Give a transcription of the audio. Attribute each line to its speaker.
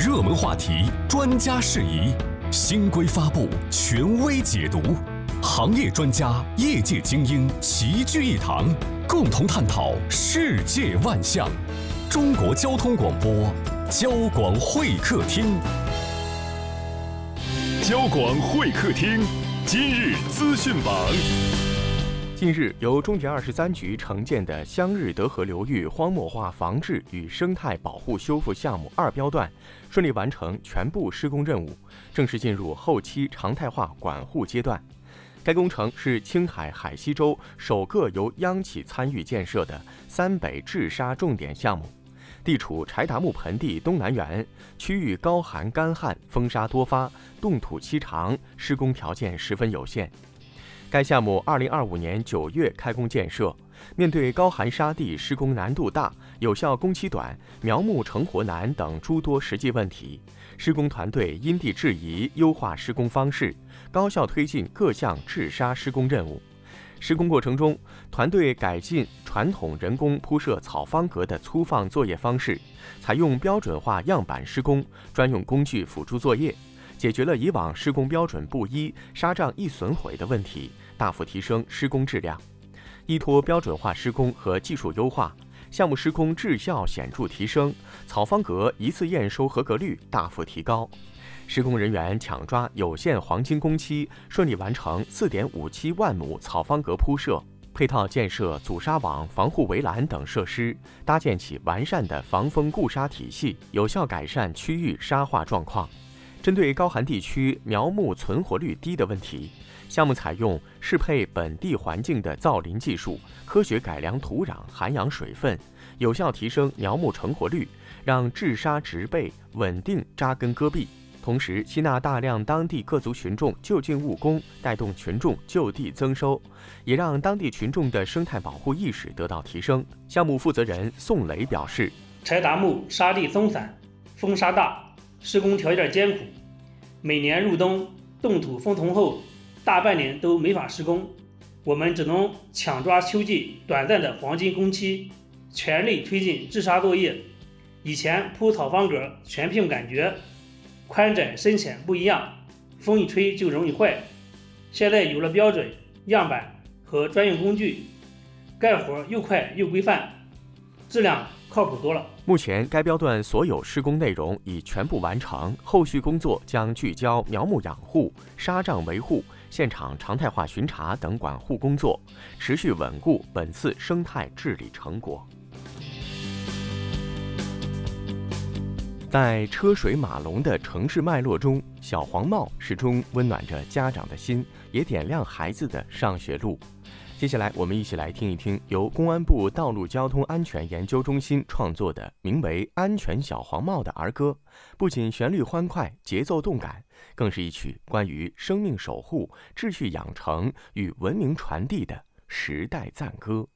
Speaker 1: 热门话题，专家释疑，新规发布，权威解读，行业专家、业界精英齐聚一堂，共同探讨世界万象。中国交通广播，交广会客厅。
Speaker 2: 交广会客厅，今日资讯榜。
Speaker 3: 近日，由中原23局承建的湘日德河流域荒漠化防治与生态保护修复项目2标段顺利完成全部施工任务，正式进入后期常态化管护阶段。该工程是青海海西州首个由央企参与建设的3北治沙重点项目，地处柴达木盆地东南缘，区域高寒干旱，风沙多发，冻土期长，施工条件十分有限。该项目2025年9月开工建设，面对高寒沙地施工难度大、有效工期短、苗木成活难等诸多实际问题，施工团队因地制宜优化施工方式，高效推进各项治沙施工任务。施工过程中，团队改进传统人工铺设草方格的粗放作业方式，采用标准化样板施工、专用工具辅助作业，解决了以往施工标准不一、沙障易损毁的问题，大幅提升施工质量。依托标准化施工和技术优化，项目施工质效显著提升，草方格一次验收合格率大幅提高。施工人员抢抓有限黄金工期，顺利完成4.57万亩草方格铺设，配套建设阻沙网、防护围栏等设施，搭建起完善的防风固沙体系，有效改善区域沙化状况。针对高寒地区苗木存活率低的问题，项目采用适配本地环境的造林技术，科学改良土壤涵养水分，有效提升苗木成活率，让治沙植被稳定扎根戈壁。同时，吸纳大量当地各族群众就近务工，带动群众就地增收，也让当地群众的生态保护意识得到提升。项目负责人宋磊表示，
Speaker 4: 柴达木沙地松散，风沙大，施工条件艰苦，每年入冬冻土封桐后，大半年都没法施工，我们只能抢抓秋季短暂的黄金工期，全力推进治沙作业。以前铺草方格全凭感觉，宽窄深浅不一样，风一吹就容易坏。现在有了标准样板和专用工具，干活又快又规范，质量靠谱多了。
Speaker 3: 目前该标段所有施工内容已全部完成，后续工作将聚焦苗木养护、沙障维护、现场常态化巡查等管护工作，持续稳固本次生态治理成果。在车水马龙的城市脉络中，小黄帽始终温暖着家长的心，也点亮孩子的上学路。接下来我们一起来听一听由公安部道路交通安全研究中心创作的名为《安全小黄帽》的儿歌，不仅旋律欢快、节奏动感，更是一曲关于生命守护、秩序养成与文明传递的时代赞歌。